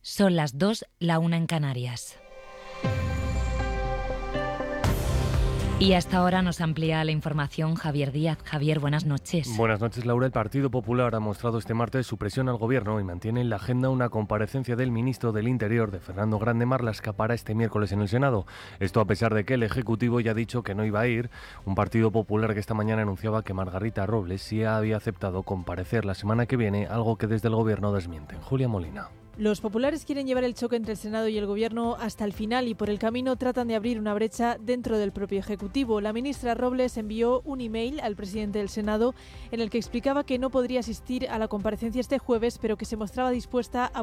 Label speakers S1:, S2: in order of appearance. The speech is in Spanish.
S1: Son las 2, la 1 en Canarias. Y hasta ahora nos amplía la información Javier Díaz. Javier, buenas noches.
S2: Buenas noches, Laura. El Partido Popular ha mostrado este martes su presión al Gobierno y mantiene en la agenda una comparecencia del ministro del Interior, de Fernando Grande Marlaska, para este miércoles en el Senado. Esto a pesar de que el Ejecutivo ya ha dicho que no iba a ir. Un Partido Popular que esta mañana anunciaba que Margarita Robles sí había aceptado comparecer la semana que viene, algo que desde el Gobierno desmienten. Julia Molina.
S3: Los populares quieren llevar el choque entre el Senado y el Gobierno hasta el final y por el camino tratan de abrir una brecha dentro del propio Ejecutivo. La ministra Robles envió un email al presidente del Senado en el que explicaba que no podría asistir a la comparecencia este jueves, pero que se mostraba dispuesta a